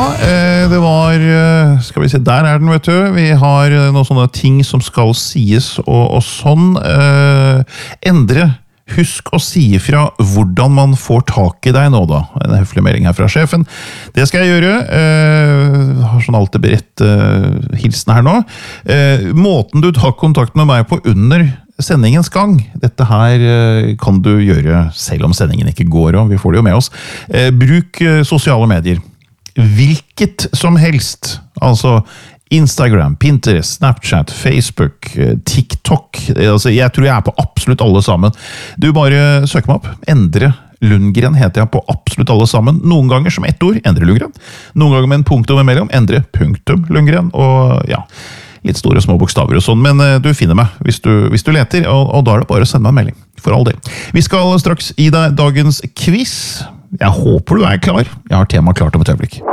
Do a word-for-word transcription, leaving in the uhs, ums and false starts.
eh, det var, eh, skal vi se, der er den, vet du. Vi har eh, noen sånne ting som skal sies, og, og sånn. Eh, endre. Husk å si ifra hvordan man får tak i deg nå da. En høflig melding her fra sjefen. Det skal jeg gjøre. Eh, har sånn alltid beredt eh, hilsen her nå. Eh, måten du tar kontakt med meg på under sendingens gang. Dette her eh, kan du gjøre selv om sendingen ikke går, og vi får det jo med oss. Eh, bruk eh, sosiale medier. Hvilket som helst. Altså Instagram, Pinterest, Snapchat, Facebook, eh, TikTok. Altså, jeg tror jeg er på absolutt alle sammen. Du bare søker meg opp. Endre Lundgren heter jeg på absolutt alle sammen. Noen ganger som ett ord, Endre Lundgren. Noen ganger med en punktum imellom, Endre punktum Lundgren. Og ja, litt store små bokstaver og sånn, men du finner meg hvis du, hvis du leter, og, og da er det bare å sende meg en melding, for all del. Vi skal straks gi deg dagens quiz. Jeg håper du er klar. Jeg har temaet klart om et øyeblikk.